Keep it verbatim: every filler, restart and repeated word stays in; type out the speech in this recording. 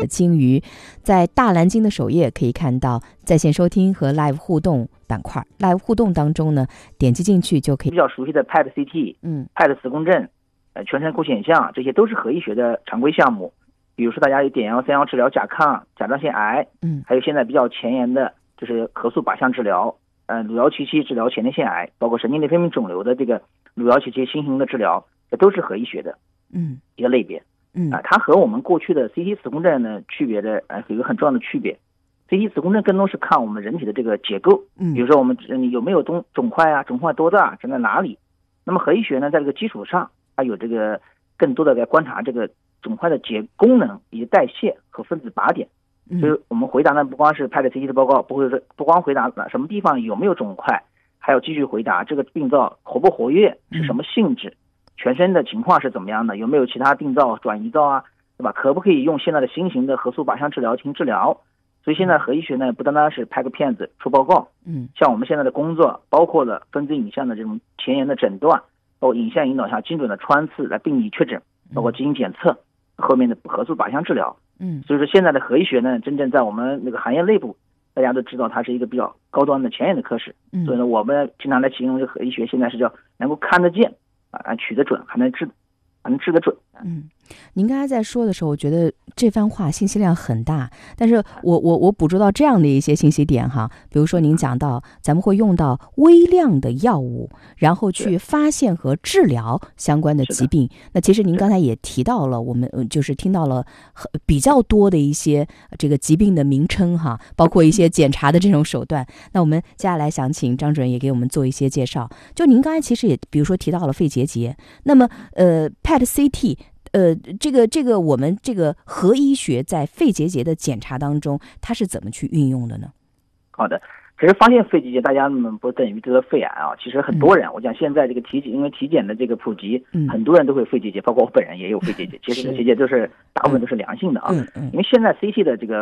鲸鱼在大蓝鲸的首页可以看到在线收听和 live 互动板块。 live 互动当中呢，点击进去就可以比较熟悉的 P E T C T、 嗯 P E T 磁共振、呃全身酷显像，这些都是核医学的常规项目。比如说大家有点幺三幺治疗甲亢、甲状腺癌， 嗯， 还有现在比较前沿的就是核素靶向治疗，呃乳幺七七治疗前列腺癌，包括神经内分泌肿瘤的这个乳幺七七新型的治疗，这都是核医学的嗯一个类别。 嗯啊，它和我们过去的 C T 磁共振呢区别的呃有一个很重要的区别。C T 磁共振更多是看我们人体的这个结构， 嗯， 比如说我们你有没有肿肿块啊，肿块多大，长在哪里。那么核医学呢，在这个基础上，它有这个更多的在观察这个肿块的结功能以及代谢和分子靶点。所以我们回答呢，不光是 P E T C T 的报告，不会是不光回答什么地方有没有肿块，还要继续回答这个病灶活不活跃，是什么性质，全身的情况是怎么样的，有没有其他病灶转移灶啊，对吧？可不可以用现在的新型的核素靶向治疗进行治疗？所以现在核医学呢，不单单是拍个片子出报告， 嗯， 像我们现在的工作，包括了分子影像的这种前沿的诊断，包括影像引导下精准的穿刺来病理确诊，包括基因检测，后面的核素靶向治疗。 嗯， 所以说现在的核医学呢，真正在我们那个行业内部，大家都知道它是一个比较高端的前沿的科室。 嗯， 所以呢，我们经常来形容这个核医学现在是叫能够看得见啊，取得准，还能治，还能治得准。 嗯，您刚才在说的时候，我觉得这番话信息量很大，但是我我我捕捉到这样的一些信息点哈，比如说您讲到咱们会用到微量的药物，然后去发现和治疗相关的疾病。那其实您刚才也提到了，我们就是听到了比较多的一些这个疾病的名称哈，包括一些检查的这种手段。那我们接下来想请张主任也给我们做一些介绍。就您刚才其实也比如说提到了肺结节，那么呃 P E T C T。呃，这个这个我们这个核医学在肺结节的检查当中，它是怎么去运用的呢？ 好的，其实发现肺结节，大家们不等于得了肺癌啊。其实很多人，嗯、我讲现在这个体检，因为体检的这个普及，嗯、很多人都会肺结节，包括我本人也有肺结节。其实肺结节都是大部分都是良性的啊。嗯嗯、因为现在 C T 的这个